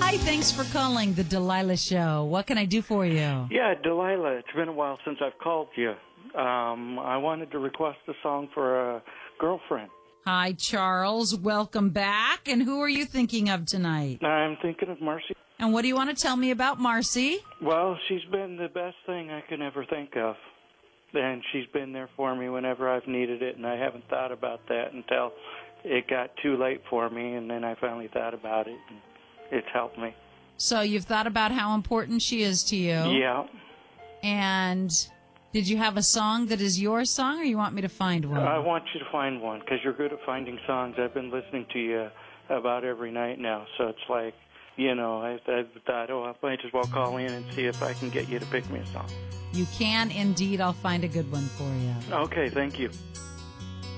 Hi, thanks for calling the Delilah Show. What can I do for you? Yeah, Delilah, it's been a while since I've called you. I wanted to request a song for a girlfriend. Hi, Charles. Welcome back. And who are you thinking of tonight? I'm thinking of Marcy. And what do you want to tell me about Marcy? Well, she's been the best thing I could ever think of. And she's been there for me whenever I've needed it, and I haven't thought about that until it got too late for me, and then I finally thought about it, and it's helped me. So you've thought about how important she is to you? Yeah. And did you have a song that is your song, or you want me to find one? I want you to find one, because you're good at finding songs. I've been listening to you about every night now, so it's like, you know, I thought, I might as well call in and see if I can get you to pick me a song. You can indeed. I'll find a good one for you. Okay, thank you.